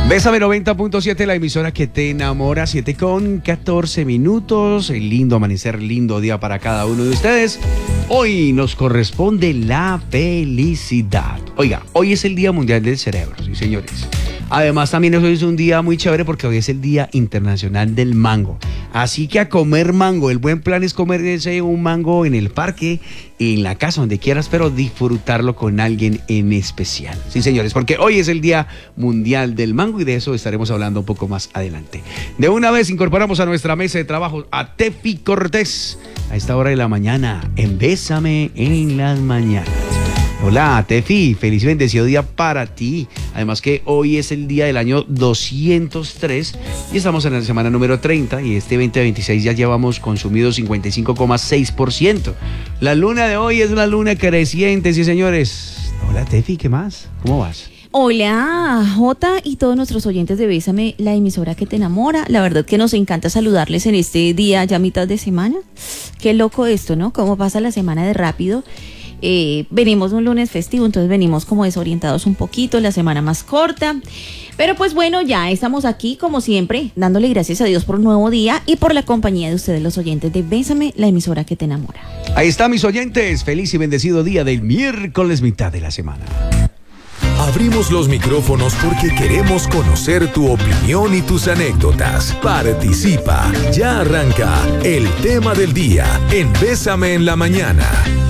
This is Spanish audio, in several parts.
Bésame 90.7, la emisora que te enamora, 7:14. El lindo amanecer, lindo día para cada uno de ustedes. Hoy nos corresponde la felicidad. Oiga, hoy es el Día Mundial del Cerebro, sí señores. Además también hoy es un día muy chévere porque hoy es el Día Internacional del Mango. Así que a comer mango, el buen plan es comerse un mango en el parque, en la casa, donde quieras, pero disfrutarlo con alguien en especial. Sí señores, porque hoy es el Día Mundial del Mango y de eso estaremos hablando un poco más adelante. De una vez incorporamos a nuestra mesa de trabajo a Tefi Cortés a esta hora de la mañana en Bésame en las Mañanas. Hola Tefi, feliz y bendecido día para ti. Además que hoy es el día del año 203 y estamos en la semana número 30 y este 2026 ya llevamos consumido 55,6%. La luna de hoy es la luna creciente, sí señores. Hola Tefi, ¿qué más? ¿Cómo vas? Hola, Jota y todos nuestros oyentes de Bésame, la emisora que te enamora. La verdad que nos encanta saludarles en este día ya mitad de semana. Qué loco esto, ¿no? Cómo pasa la semana de rápido. Venimos un lunes festivo, entonces venimos como desorientados un poquito, la semana más corta. Pero pues bueno, ya estamos aquí como siempre, dándole gracias a Dios por un nuevo día y por la compañía de ustedes, los oyentes de Bésame, la emisora que te enamora. Ahí está, mis oyentes. Feliz y bendecido día del miércoles, mitad de la semana. Abrimos los micrófonos porque queremos conocer tu opinión y tus anécdotas. Participa. Ya arranca el tema del día en Bésame en la Mañana.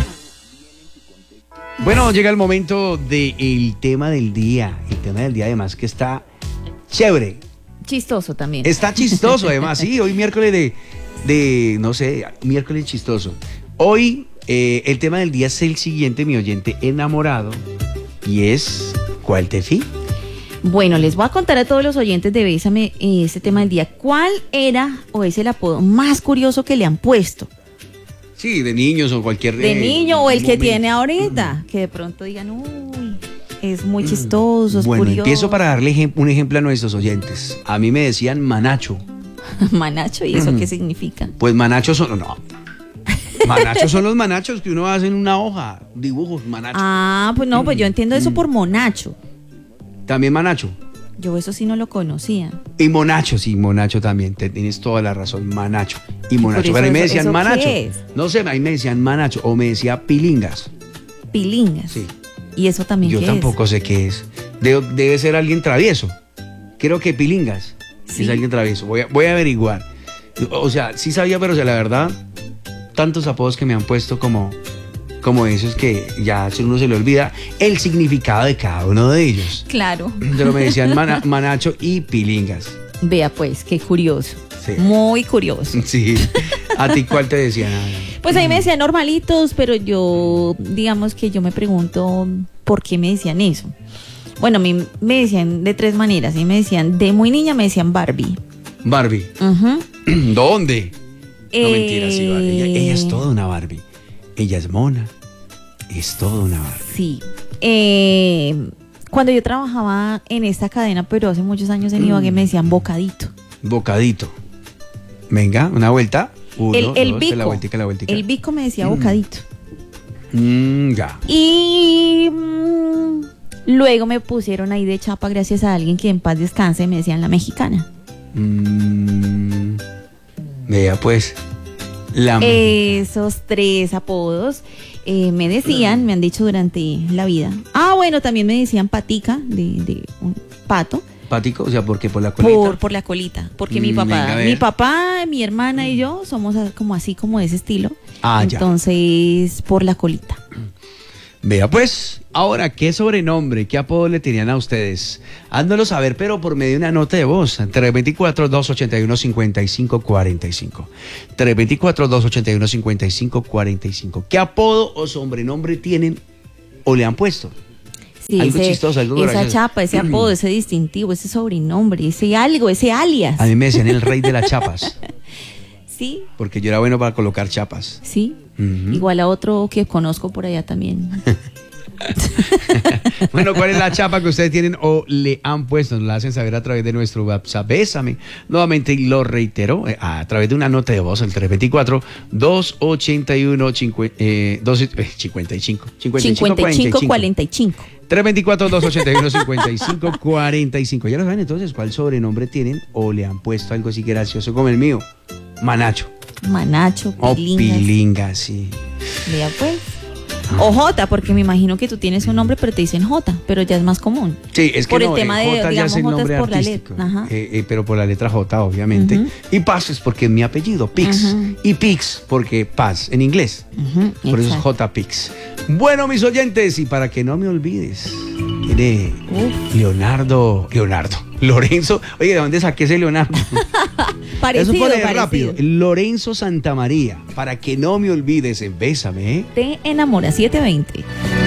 Bueno, llega el momento del tema del día. El tema del día además que está chévere. Chistoso también. Está chistoso además, sí. Hoy miércoles no sé, miércoles chistoso. Hoy el tema del día es el siguiente, mi oyente enamorado. Y es, ¿cuál, Tefi? Bueno, les voy a contar a todos los oyentes de Bésame este tema del día. ¿Cuál era o es el apodo más curioso que le han puesto? Sí, de niños o cualquier... De niño o el que tiene ahorita, que de pronto digan, uy, es muy chistoso, es bueno, curioso. Empiezo para darle un ejemplo a nuestros oyentes. A mí me decían manacho. Manacho, ¿y eso qué significa? Pues manachos son... No. Manachos son los manachos que uno hace en una hoja, dibujos, manachos. Ah, pues no, pues yo entiendo eso por monacho. También manacho. Yo eso sí no lo conocía. Y monacho, sí, monacho también, tienes toda la razón, manacho. Y monacho, pero a mí me decían manacho. ¿Qué es? No sé, a mí me decían manacho o me decía pilingas. Pilingas. Sí. ¿Y eso también Yo qué tampoco es? sé qué es. Debe ser alguien travieso. Creo que pilingas ¿Sí? es alguien travieso. Voy a averiguar. O sea, sí sabía, pero o sea, la verdad, tantos apodos que me han puesto como esos que ya uno se le olvida el significado de cada uno de ellos. Claro. Pero me decían manacho y pilingas. Vea pues, qué curioso. Sí. Muy curioso. Sí. ¿A ti cuál te decían? Pues ahí me decían normalitos, pero yo, digamos que yo me pregunto por qué me decían eso. Bueno, a mí me decían de tres maneras. A mí me decían, de muy niña me decían Barbie. Barbie. Uh-huh. ¿Dónde? No, mentira, sí, Barbie. Ella es toda una Barbie. Ella es mona. Es toda una Barbie. Sí. Cuando yo trabajaba en esta cadena, pero hace muchos años en Ibagué, me decían bocadito. Bocadito. Venga, una vuelta. El bico. La vueltica. El bico me decía bocadito. Ya. Y luego me pusieron ahí de chapa gracias a alguien que en paz descanse, me decían la mexicana. Vea pues. Esos tres apodos me decían, me han dicho durante la vida. Ah, bueno, también me decían patica, de un pato. ¿Pático? O sea, ¿por qué? ¿Por la colita? Por la colita. Porque mi venga, papá, mi hermana y yo somos como así, como de ese estilo. Ah, entonces, por la colita. Vea pues, ahora, ¿qué sobrenombre, qué apodo le tenían a ustedes? Hándolo saber, pero por medio de una nota de voz. 324-281-5545. 324-281-5545. ¿Qué apodo o sobrenombre tienen o le han puesto? Sí, algo chistoso, algo esa gracioso. chapa, ese apodo, ese distintivo, ese sobrenombre, ese algo, ese alias. A mí me decían el rey de las chapas. Sí. Porque yo era bueno para colocar chapas. Sí. Uh-huh. Igual a otro que conozco por allá también. Bueno, ¿cuál es la chapa que ustedes tienen o le han puesto? Nos la hacen saber a través de nuestro WhatsApp. Bésame. Nuevamente, y lo reitero, a través de una nota de voz, el 324-281-5545. 5545. 324-281-5545. Ya lo saben entonces cuál sobrenombre tienen o le han puesto algo así gracioso como el mío. Manacho. Manacho, O pilingas. pilinga, sí. Vea pues. O Jota, porque me imagino que tú tienes un nombre, pero te dicen Jota, pero ya es más común. Sí, es que por no, el tema de, J ya digamos, es el Jota nombre es por la artístico, letra. Ajá. Pero por la letra J, obviamente. Ujú. Y Paz es porque es mi apellido, Pix. Ujú. Y Pix porque Paz en inglés. Ujú, Por eso es exacto. J Pix. Bueno, mis oyentes, y para que no me olvides, mire, Lorenzo. Oye, ¿de dónde saqué ese Leonardo? Parecido, Eso pone parecido. rápido. Lorenzo Santamaría. Para que no me olvides, Bésame. Te enamora 720.